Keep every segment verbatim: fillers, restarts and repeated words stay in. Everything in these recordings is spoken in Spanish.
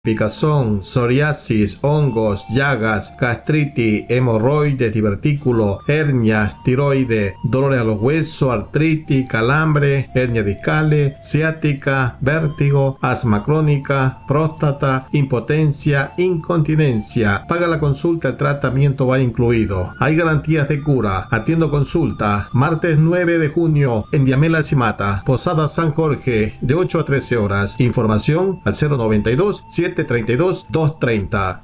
picazón, psoriasis, hongos, llagas, gastritis, hemorroides, divertículo, hernias, tiroides, dolores a los huesos, artritis, calambre, hernias discales, ciática, vértigo, asma crónica, próstata, impotencia, incontinencia. Paga la consulta, el tratamiento va incluido. Hay garantías de cura. Atiendo consulta. Martes nueve de junio en Diamela Cimata, Posada San Jorge, de ocho a trece horas. Información al cero noventa y dos, siete treinta y dos, doscientos treinta.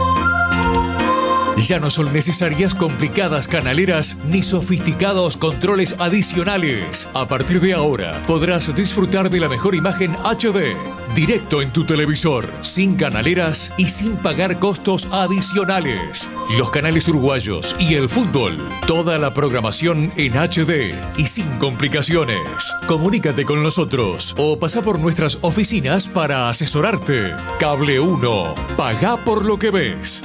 Ya no son necesarias complicadas canaleras ni sofisticados controles adicionales. A partir de ahora podrás disfrutar de la mejor imagen H D directo en tu televisor, sin canaleras y sin pagar costos adicionales. Los canales uruguayos y el fútbol, toda la programación en H D y sin complicaciones. Comunícate con nosotros o pasa por nuestras oficinas para asesorarte. Cable uno, pagá por lo que ves.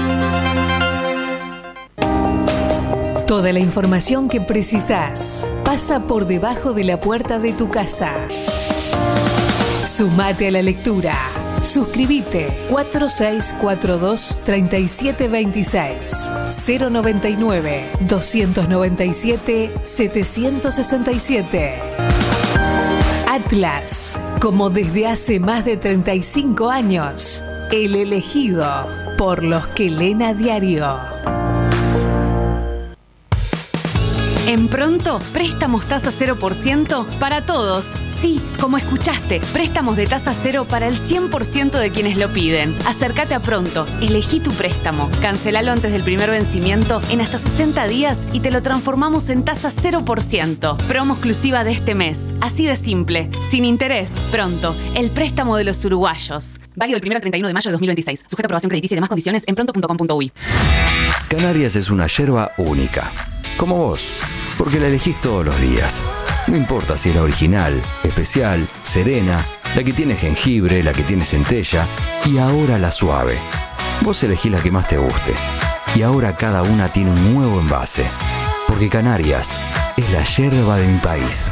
Toda la información que precisás pasa por debajo de la puerta de tu casa. Sumate a la lectura. Suscríbete cuatro seis cuatro dos, tres siete dos seis, cero noventa y nueve, doscientos noventa y siete, setecientos sesenta y siete. Atlas, como desde hace más de treinta y cinco años, el elegido por los que leen a diario. En Pronto, préstamos tasa cero por ciento para todos. Sí, como escuchaste, préstamos de tasa cero para el cien por ciento de quienes lo piden. Acércate a Pronto, elegí tu préstamo, cancelalo antes del primer vencimiento en hasta sesenta días y te lo transformamos en tasa cero por ciento. Promo exclusiva de este mes. Así de simple, sin interés. Pronto, el préstamo de los uruguayos. Válido del primero al treinta y uno de mayo de dos mil veintiséis. Sujeto a aprobación crediticia y demás condiciones en pronto punto com punto uy. Canarias es una yerba única, como vos, porque la elegís todos los días. No importa si es la original, especial, serena, la que tiene jengibre, la que tiene centella y ahora la suave. Vos elegís la que más te guste. Y ahora cada una tiene un nuevo envase. Porque Canarias es la yerba de mi país.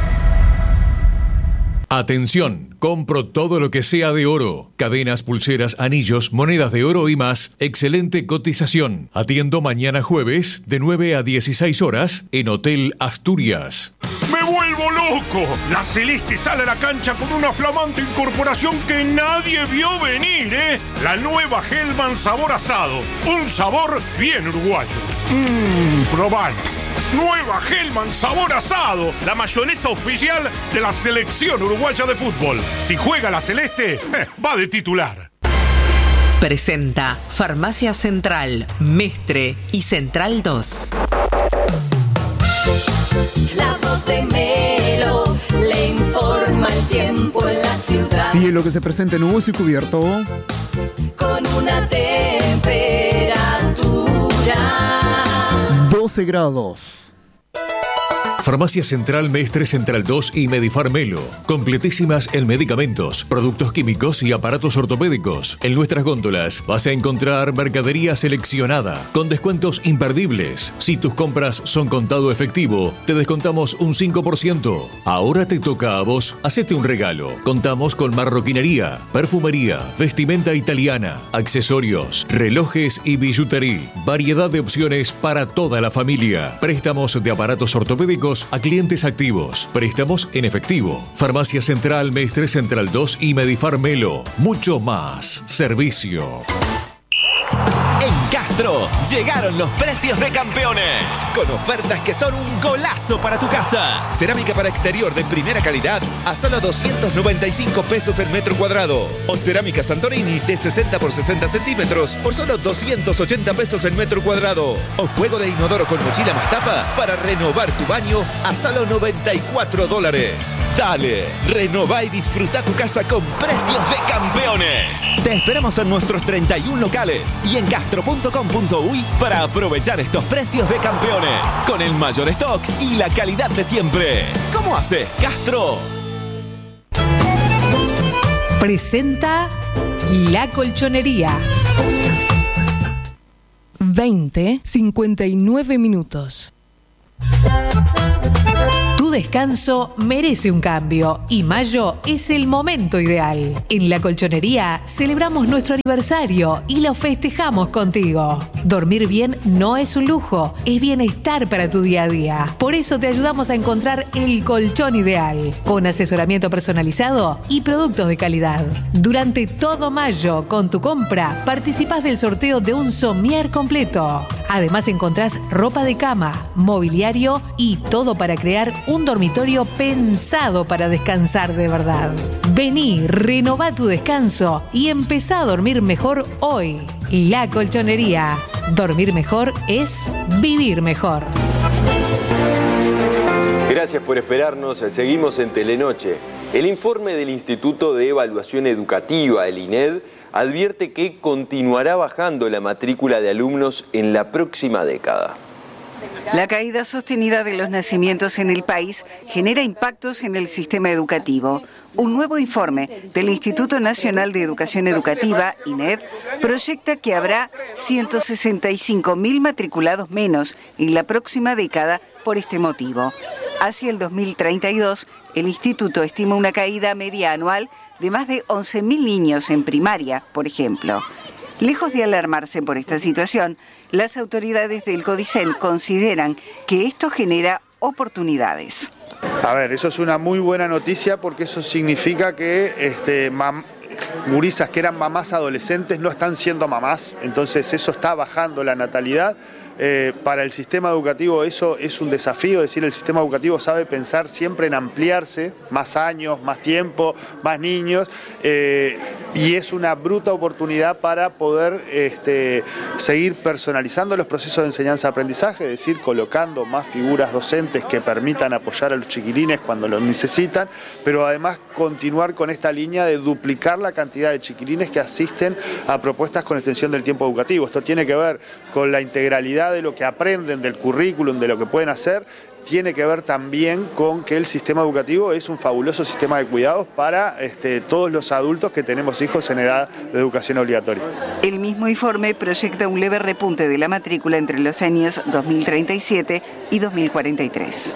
Atención, compro todo lo que sea de oro. Cadenas, pulseras, anillos, monedas de oro y más. Excelente cotización. Atiendo mañana jueves de nueve a dieciséis horas en Hotel Asturias. ¡Me vuelvo loco! La Celeste sale a la cancha con una flamante incorporación que nadie vio venir, ¿eh? La nueva Hellman sabor asado. Un sabor bien uruguayo. Mmm, probá. Nueva Hellman sabor asado, la mayonesa oficial de la selección uruguaya de fútbol. Si juega la Celeste, eh, va de titular. Presenta Farmacia Central, Mestre y Central dos. La voz de Melo le informa el tiempo en la ciudad. Cielo que se presenta nuboso y cubierto. Con una temperatura doce grados. Farmacia Central Mestre Central dos y Medifarmelo. Completísimas en medicamentos, productos químicos y aparatos ortopédicos. En nuestras góndolas vas a encontrar mercadería seleccionada con descuentos imperdibles. Si tus compras son contado efectivo, te descontamos un cinco por ciento. Ahora te toca a vos, hacete un regalo. Contamos con marroquinería, perfumería, vestimenta italiana, accesorios, relojes y billutería. Variedad de opciones para toda la familia. Préstamos de aparatos ortopédicos a clientes activos. Préstamos en efectivo. Farmacia Central Mestre Central dos y Medifarmelo. Mucho más servicio. En Castro llegaron los precios de campeones, con ofertas que son un golazo para tu casa. Cerámica para exterior de primera calidad a solo doscientos noventa y cinco pesos el metro cuadrado. O cerámica Santorini de sesenta por sesenta centímetros por solo doscientos ochenta pesos el metro cuadrado. O juego de inodoro con mochila más tapa para renovar tu baño a solo noventa y cuatro dólares. Dale, renová y disfruta tu casa con precios de campeones. Te esperamos en nuestros treinta y uno locales y en castro punto com punto uy para aprovechar estos precios de campeones con el mayor stock y la calidad de siempre. ¿Cómo hace Castro? Presenta La Colchonería. veinte, cincuenta y nueve minutos. Tu descanso merece un cambio y mayo es el momento ideal. En La Colchonería celebramos nuestro aniversario y lo festejamos contigo. Dormir bien no es un lujo, es bienestar para tu día a día. Por eso te ayudamos a encontrar el colchón ideal, con asesoramiento personalizado y productos de calidad. Durante todo mayo, con tu compra, participás del sorteo de un somier completo. Además encontrás ropa de cama, mobiliario y todo para crear un dormitorio pensado para descansar de verdad. Vení, renová tu descanso y empezá a dormir mejor hoy. La Colchonería. Dormir mejor es vivir mejor. Gracias por esperarnos. Seguimos en Telenoche. El informe del Instituto de Evaluación Educativa, el I N E D, advierte que continuará bajando la matrícula de alumnos en la próxima década. La caída sostenida de los nacimientos en el país genera impactos en el sistema educativo. Un nuevo informe del Instituto Nacional de Educación Educativa, I N E D, proyecta que habrá ciento sesenta y cinco mil matriculados menos en la próxima década por este motivo. Hacia el dos mil treinta y dos, el instituto estima una caída media anual de más de once mil niños en primaria, por ejemplo. Lejos de alarmarse por esta situación, las autoridades del CODICEN consideran que esto genera oportunidades. A ver, eso es una muy buena noticia porque eso significa que este, mam, gurisas que eran mamás adolescentes no están siendo mamás, entonces eso está bajando la natalidad. Eh, para el sistema educativo eso es un desafío, es decir, el sistema educativo sabe pensar siempre en ampliarse, más años, más tiempo, más niños, eh, y es una bruta oportunidad para poder este, seguir personalizando los procesos de enseñanza-aprendizaje, es decir, colocando más figuras docentes que permitan apoyar a los chiquilines cuando lo necesitan, pero además continuar con esta línea de duplicar la cantidad de chiquilines que asisten a propuestas con extensión del tiempo educativo. Esto tiene que ver con la integralidad de lo que aprenden, del currículum, de lo que pueden hacer, tiene que ver también con que el sistema educativo es un fabuloso sistema de cuidados para este, todos los adultos que tenemos hijos en edad de educación obligatoria. El mismo informe proyecta un leve repunte de la matrícula entre los años dos mil treinta y siete y dos mil cuarenta y tres.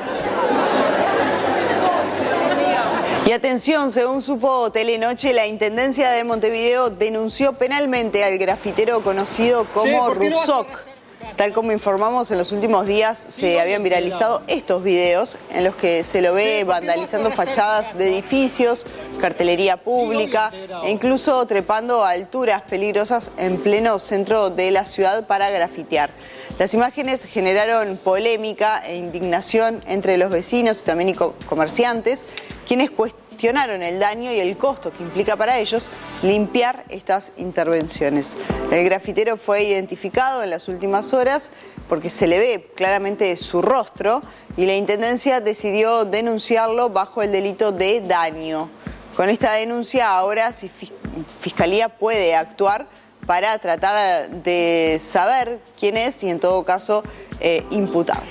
Y atención, según supo Telenoche, la Intendencia de Montevideo denunció penalmente al grafitero conocido como Rusoc. Tal como informamos, en los últimos días se habían viralizado estos videos en los que se lo ve vandalizando fachadas de edificios, cartelería pública e incluso trepando a alturas peligrosas en pleno centro de la ciudad para grafitear. Las imágenes generaron polémica e indignación entre los vecinos y también comerciantes, quienes cuestionaron el daño y el costo que implica para ellos limpiar estas intervenciones. El grafitero fue identificado en las últimas horas porque se le ve claramente su rostro y la Intendencia decidió denunciarlo bajo el delito de daño. Con esta denuncia ahora si Fiscalía puede actuar para tratar de saber quién es y en todo caso eh, imputarlo.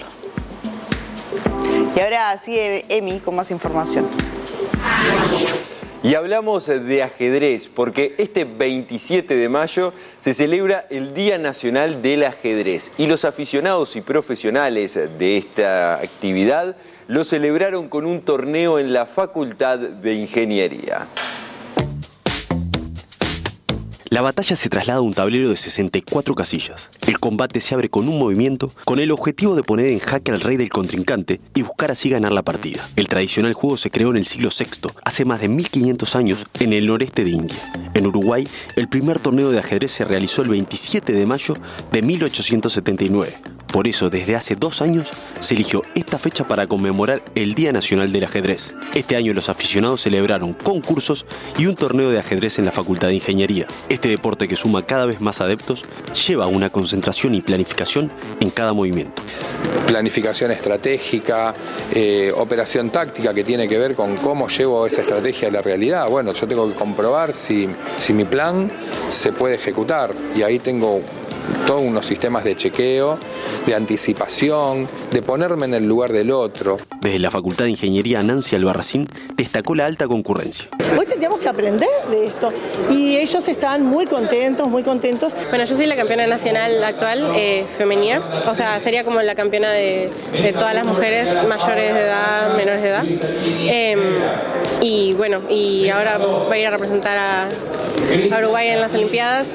Y ahora sigue Emi con más información. Y hablamos de ajedrez, porque este veintisiete de mayo se celebra el Día Nacional del Ajedrez y los aficionados y profesionales de esta actividad lo celebraron con un torneo en la Facultad de Ingeniería. La batalla se traslada a un tablero de sesenta y cuatro casillas. El combate se abre con un movimiento con el objetivo de poner en jaque al rey del contrincante y buscar así ganar la partida. El tradicional juego se creó en el siglo sexto, hace más de mil quinientos años, en el noreste de India. En Uruguay, el primer torneo de ajedrez se realizó el veintisiete de mayo de mil ochocientos setenta y nueve. Por eso, desde hace dos años, se eligió esta fecha para conmemorar el Día Nacional del Ajedrez. Este año los aficionados celebraron concursos y un torneo de ajedrez en la Facultad de Ingeniería. Este deporte, que suma cada vez más adeptos, lleva una concentración y planificación en cada movimiento. Planificación estratégica, eh, operación táctica que tiene que ver con cómo llevo esa estrategia a la realidad. Bueno, yo tengo que comprobar si, si mi plan se puede ejecutar y ahí tengo todos unos sistemas de chequeo, de anticipación, de ponerme en el lugar del otro. Desde la Facultad de Ingeniería, Nancy Albarracín destacó la alta concurrencia. Hoy tendríamos que aprender de esto y ellos están muy contentos, muy contentos. Bueno, yo soy la campeona nacional actual, eh, femenina, o sea, sería como la campeona de, de todas las mujeres mayores de edad, menores de edad. Eh, y bueno, y ahora voy a ir a representar a, a Uruguay en las Olimpiadas.